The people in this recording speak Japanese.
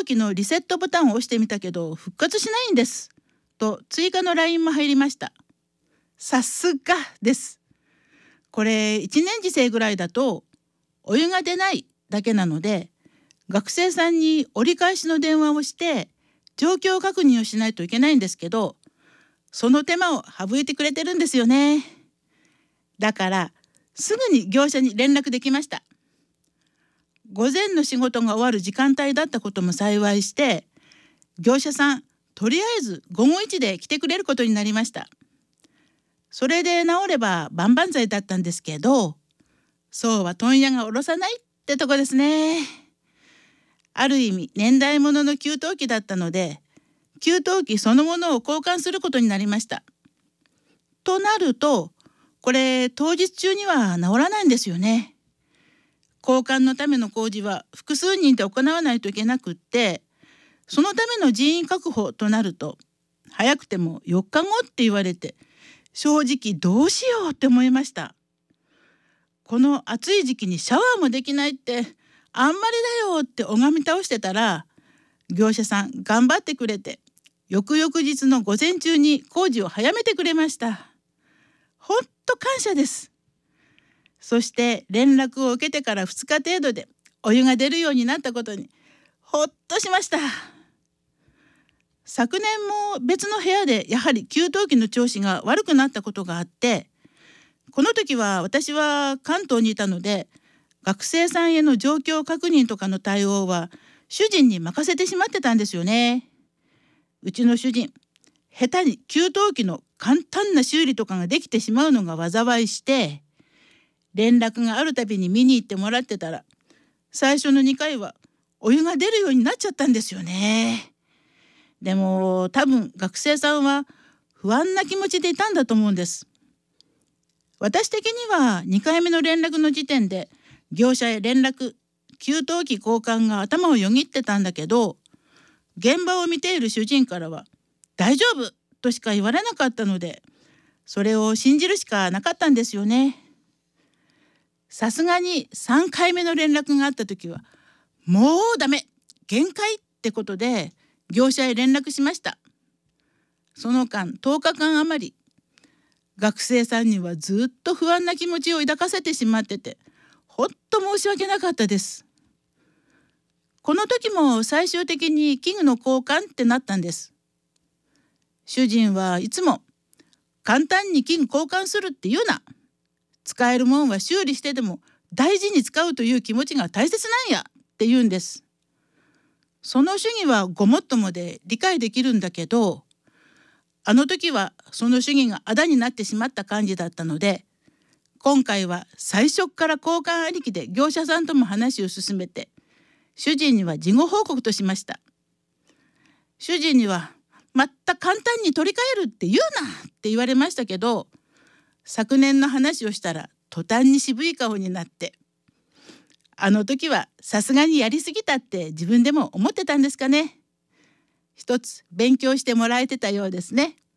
機のリセットボタンを押してみたけど復活しないんですと追加の LINE も入りました。さすがです。これ1年次生ぐらいだとお湯が出ないだけなので、学生さんに折り返しの電話をして状況確認をしないといけないんですけど、その手間を省いてくれてるんですよね。だからすぐに業者に連絡できました。午前の仕事が終わる時間帯だったことも幸いして、業者さんとりあえず午後1で来てくれることになりました。それで治れば万々歳だったんですけど、そうは問屋が下ろさないってとこですね。ある意味年代物の給湯器だったので、給湯器そのものを交換することになりました。となると、これ当日中には治らないんですよね。交換のための工事は複数人で行わないといけなくって、そのための人員確保となると早くても4日後って言われて、正直どうしようって思いました。この暑い時期にシャワーもできないってあんまりだよって拝み倒してたら、業者さん頑張ってくれて翌々日の午前中に工事を早めてくれました。ほんと感謝です。そして連絡を受けてから2日程度でお湯が出るようになったことにほっとしました。昨年も別の部屋でやはり給湯器の調子が悪くなったことがあって、この時は私は関東にいたので、学生さんへの状況確認とかの対応は主人に任せてしまってたんですよね。うちの主人、下手に給湯器の簡単な修理とかができてしまうのが災いして、連絡があるたびに見に行ってもらってたら、最初の2回はお湯が出るようになっちゃったんですよね。でも多分学生さんは不安な気持ちでいたんだと思うんです。私的には2回目の連絡の時点で業者へ連絡、給湯器交換が頭をよぎってたんだけど、現場を見ている主人からは大丈夫としか言われなかったので、それを信じるしかなかったんですよね。さすがに3回目の連絡があった時はもうダメ、限界ってことで業者へ連絡しました。その間10日間余り、学生さんにはずっと不安な気持ちを抱かせてしまってて、ほっと申し訳なかったです。この時も最終的に器具の交換ってなったんです。主人はいつも簡単に器具交換するって言うな、使えるもんは修理してでも大事に使うという気持ちが大切なんやって言うんです。その主義はごもっともで理解できるんだけど、あの時はその主義があだになってしまった感じだったので、今回は最初から交換ありきで業者さんとも話を進めて、主人には事後報告としました。主人にはまた簡単に取り替えるって言うなって言われましたけど、昨年の話をしたら途端に渋い顔になって、あの時はさすがにやりすぎたって自分でも思ってたんですかね。一つ勉強してもらえてたようですね。